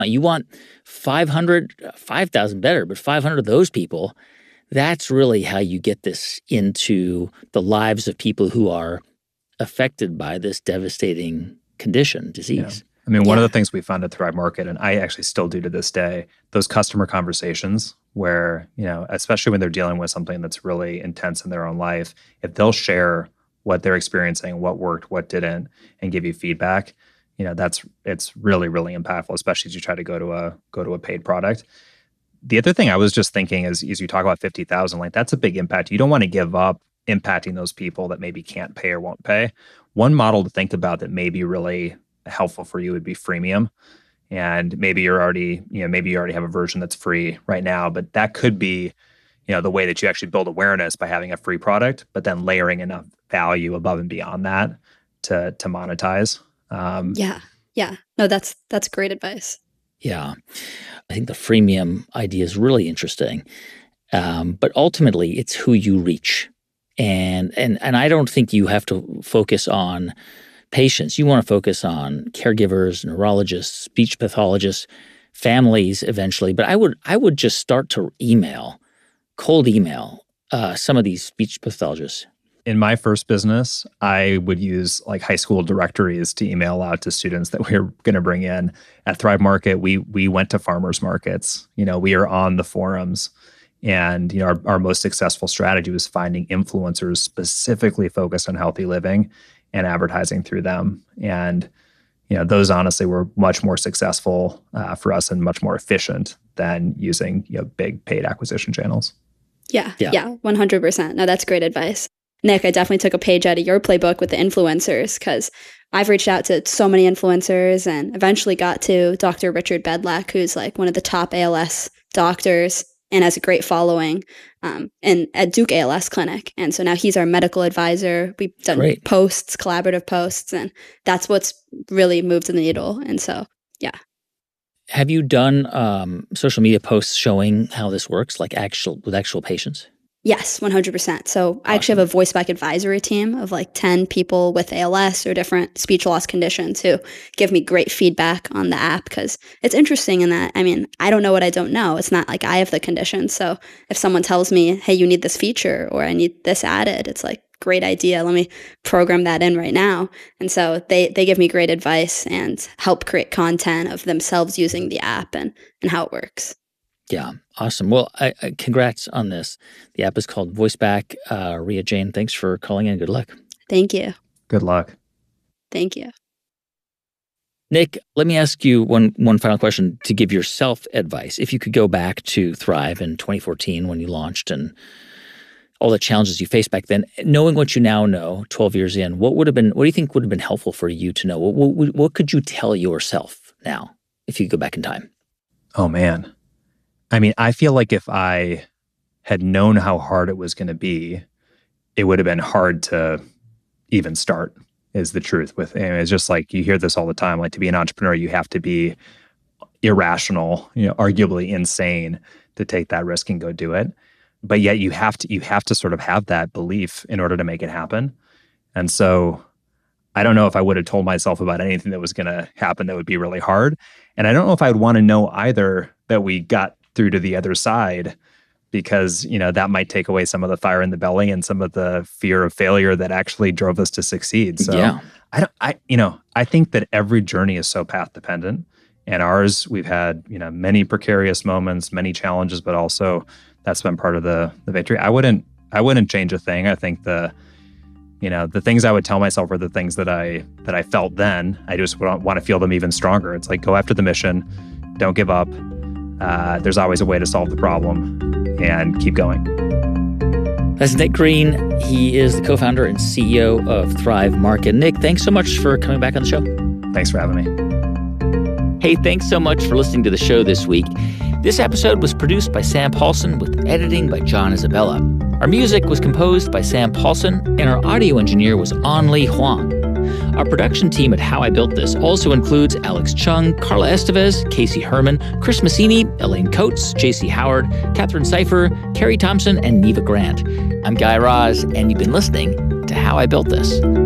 You want 5,000 better, but 500 of those people, that's really how you get this into the lives of people who are affected by this devastating condition, disease. I mean, one of the things we found at Thrive Market, and I actually still do to this day, those customer conversations where, especially when they're dealing with something that's really intense in their own life, if they'll share what they're experiencing, what worked, what didn't, and give you feedback, it's really, really impactful, especially as you try to go to a paid product. The other thing I was just thinking is you talk about 50,000, like that's a big impact. You don't want to give up impacting those people that maybe can't pay or won't pay. One model to think about that may be really helpful for you would be freemium. And maybe you already have a version that's free right now, but that could be, the way that you actually build awareness by having a free product, but then layering enough value above and beyond that to monetize. Yeah. No, that's great advice. Yeah. I think the freemium idea is really interesting. But ultimately, it's who you reach. And I don't think you have to focus on patients. You want to focus on caregivers, neurologists, speech pathologists, families eventually. But I would just start to cold email some of these speech pathologists. In my first business, I would use like high school directories to email out to students that we were going to bring in. At Thrive Market, we went to farmers markets. We are on the forums. And our most successful strategy was finding influencers specifically focused on healthy living and advertising through them. And those honestly were much more successful for us and much more efficient than using big paid acquisition channels. Yeah, 100%. No, that's great advice. Nick, I definitely took a page out of your playbook with the influencers because I've reached out to so many influencers and eventually got to Dr. Richard Bedlack, who's like one of the top ALS doctors and has a great following at Duke ALS Clinic. And so now he's our medical advisor. We've done collaborative posts, and that's what's really moved the needle. And so, yeah. Have you done social media posts showing how this works, like with actual patients? Yes, 100%. So I actually have a voice back advisory team of like 10 people with ALS or different speech loss conditions who give me great feedback on the app because it's interesting in that, I don't know what I don't know. It's not like I have the condition. So if someone tells me, hey, you need this feature or I need this added, it's like, great idea. Let me program that in right now. And so they give me great advice and help create content of themselves using the app and how it works. Yeah, awesome. Well, congrats on this. The app is called VoiceBack. Ria Jane, thanks for calling in. Good luck. Thank you. Good luck. Thank you. Nick, let me ask you one final question to give yourself advice. If you could go back to Thrive in 2014 when you launched and all the challenges you faced back then, knowing what you now know, 12 years in, what do you think would have been helpful for you to know? What could you tell yourself now if you could go back in time? Oh, man. I feel like if I had known how hard it was going to be, it would have been hard to even start, is the truth. It's just like you hear this all the time. Like to be an entrepreneur, you have to be irrational, arguably insane to take that risk and go do it. But yet you have to sort of have that belief in order to make it happen. And so I don't know if I would have told myself about anything that was going to happen that would be really hard. And I don't know if I would want to know either that we got through to the other side, because that might take away some of the fire in the belly and some of the fear of failure that actually drove us to succeed. So yeah. I think that every journey is so path dependent, and ours, we've had many precarious moments, many challenges, but also that's been part of the victory. I wouldn't change a thing. I think the things I would tell myself are the things that I felt then. I just want to feel them even stronger. It's like, go after the mission, don't give up. There's always a way to solve the problem, and keep going. That's Nick Green. He is the co-founder and CEO of Thrive Market. Nick, thanks so much for coming back on the show. Thanks for having me. Hey, thanks so much for listening to the show this week. This episode was produced by Sam Paulson with editing by John Isabella. Our music was composed by Sam Paulson, and our audio engineer was An-Li Huang. Our production team at How I Built This also includes Alex Chung, Carla Estevez, Casey Herman, Chris Massini, Elaine Coates, JC Howard, Catherine Cipher, Carrie Thompson, and Neva Grant. I'm Guy Raz, and you've been listening to How I Built This.